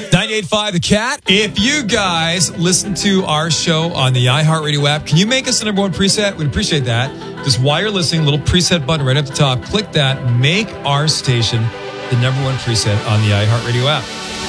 98.5 The Cat. If you guys listen to our show on the iHeartRadio app, can you make us the number one preset? We'd appreciate that. Just while you're listening, little preset button right at the top. Click that. Make our station the number one preset on the iHeartRadio app.